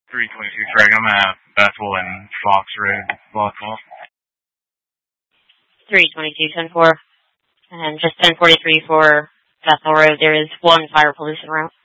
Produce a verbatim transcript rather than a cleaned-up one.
three twenty-two Craig, I'm at Bethel and Fox Road, Blackhawk. three twenty-two ten four. And just ten forty-three for Bethel Road, there is one fire pollution route.